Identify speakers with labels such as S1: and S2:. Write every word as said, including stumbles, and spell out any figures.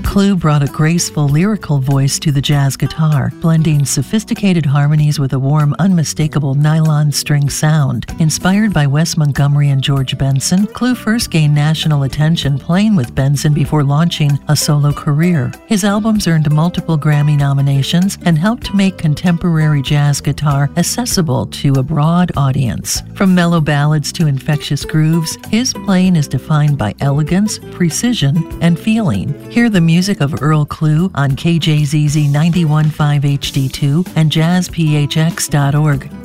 S1: Clue brought a graceful, lyrical voice to the jazz guitar, blending sophisticated harmonies with a warm, unmistakable nylon string sound. Inspired by Wes Montgomery and George Benson, Clue first gained national attention playing with Benson before launching a solo career. His albums earned multiple Grammy nominations and helped make contemporary jazz guitar accessible to a broad audience. From mellow ballads to infectious grooves, his playing is defined by elegance, precision, and feeling. Hear the music of Earl Clue on K J Z Z ninety-one point five H D two and jazz P H X dot org.